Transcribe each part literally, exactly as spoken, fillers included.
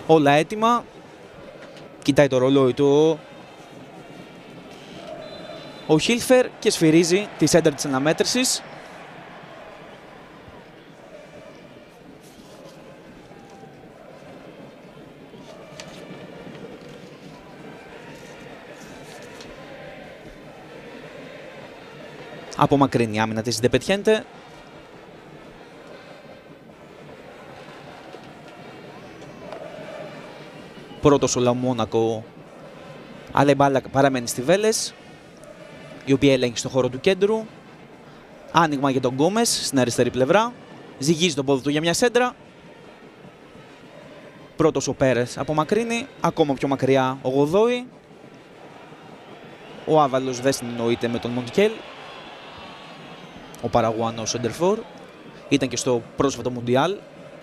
Όλα έτοιμα. Κοιτάει το ρολόι του ο Χίλφερ και σφυρίζει τη σέντερ της αναμέτρησης. Από μακρινή άμυνα της δεν πετιέται. Πρώτος ο Λαμόνακο, αλλά η μπάλα παραμένει στη Βέλες, η οποία ελέγχει στο χώρο του κέντρου. Άνοιγμα για τον Γκόμες στην αριστερή πλευρά. Ζυγίζει το πόδι του για μια σέντρα. Πρώτος ο Πέρες από μακρύνει, ακόμα πιο μακριά ο Γοδόη. Ο Άβαλος δεν συνεννοείται με τον Μοντκέλ. Ο Παραγουάνος σεντερφόρ. Ήταν και στο πρόσφατο Μουντιάλ.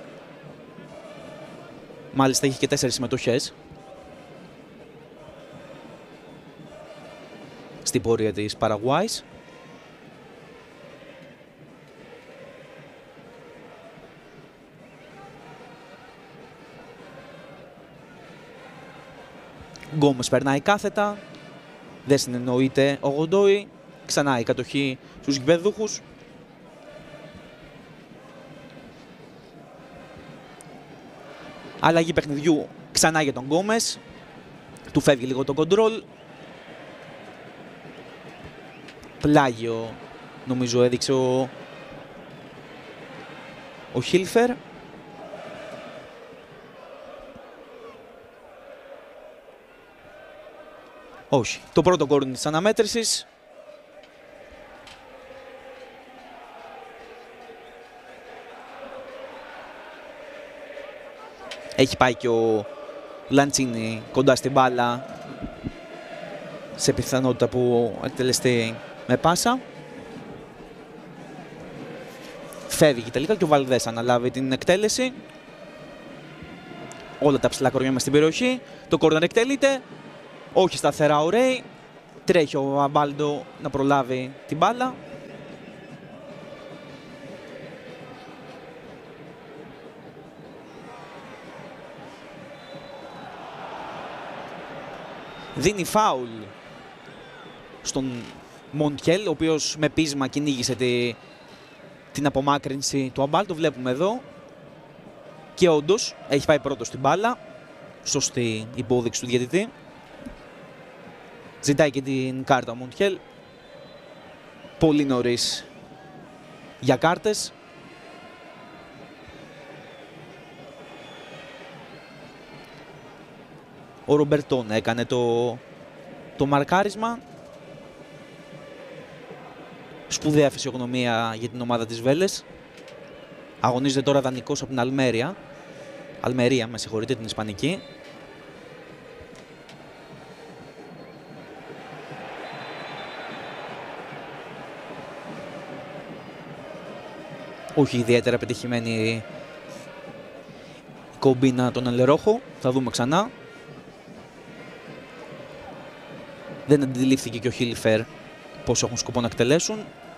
Μάλιστα είχε και τέσσερις συμμετοχές στην πορεία της Παραγουάης. Γκόμες περνάει κάθετα. Δεν συνεννοείται ο Γοντόι. Ξανά η κατοχή στους γηπεδούχους. Αλλαγή παιχνιδιού ξανά για τον Γκόμες. Του φεύγει λίγο το κοντρόλ. Πλάγιο νομίζω έδειξε ο, ο Χίλφερ. Όχι. Το πρώτο κόρνερ της αναμέτρησης. Έχει πάει και ο Λαντσίνι κοντά στην μπάλα, σε πιθανότητα που εκτελεστεί με πάσα. Φεύγει τελικά και ο Βαλδές αναλάβει την εκτέλεση. Όλα τα ψηλά κορμιά μες στην περιοχή. Το κόρνερ εκτελείται. Όχι σταθερά ο Ρέι. Τρέχει ο Αμπάλντο να προλάβει την μπάλα. Δίνει φάουλ στον Μοντκέλ, ο οποίος με πείσμα κυνήγησε τη, την απομάκρυνση του Αμπάλ. Το βλέπουμε εδώ. Και όντως έχει πάει πρώτος στην μπάλα. Σωστή υπόδειξη του διαιτητή. Ζητάει και την κάρτα ο Μοντκέλ. Πολύ νωρίς για κάρτες. Ο Ρομπερτόν έκανε το, το μαρκάρισμα. Σπουδαία φυσιογνωμία για την ομάδα της Βέλες. Αγωνίζεται τώρα δανεικός από την Αλμέρια. Αλμερία, με συγχωρείτε, την Ισπανική. Όχι ιδιαίτερα πετυχημένη η κομπίνα των Ελερόχο. Θα δούμε ξανά. Δεν αντιλήφθηκε και ο Χίλφερ πόσο έχουν σκοπό να εκτελέσουν.